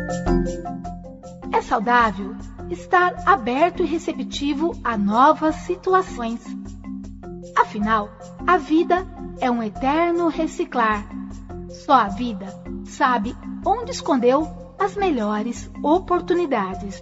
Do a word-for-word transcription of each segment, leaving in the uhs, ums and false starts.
É saudável estar aberto e receptivo a novas situações. Afinal, a vida é um eterno reciclar. Só a vida sabe onde escondeu as melhores oportunidades.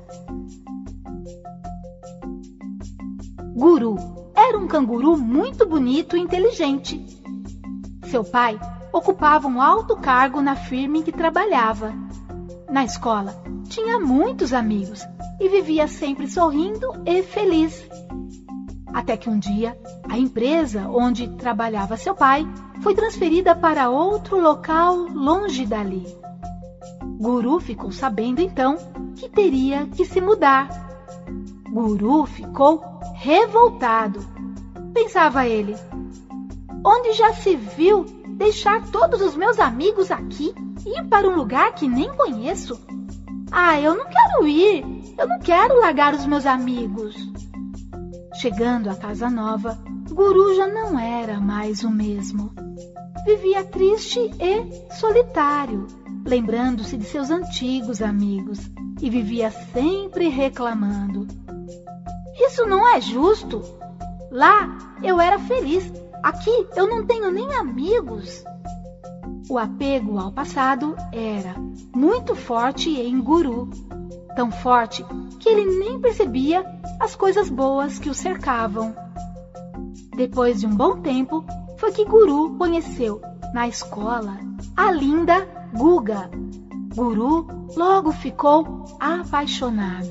Guru era um canguru muito bonito e inteligente. Seu pai ocupava um alto cargo na firma em que trabalhava. Na escola, tinha muitos amigos e vivia sempre sorrindo e feliz. Até que um dia, a empresa onde trabalhava seu pai foi transferida para outro local longe dali. Guru ficou sabendo então que teria que se mudar. Guru ficou revoltado. Pensava ele: onde já se viu deixar todos os meus amigos aqui e ir para um lugar que nem conheço? Ah, eu não quero ir, eu não quero largar os meus amigos. Chegando à casa nova, Guru já não era mais o mesmo. Vivia triste e solitário, lembrando-se de seus antigos amigos, e vivia sempre reclamando. Isso não é justo. Lá eu era feliz, aqui eu não tenho nem amigos. O apego ao passado era muito forte em Guru, tão forte que ele nem percebia as coisas boas que o cercavam. Depois de um bom tempo, foi que Guru conheceu, na escola, a linda Guga. Guru logo ficou apaixonado.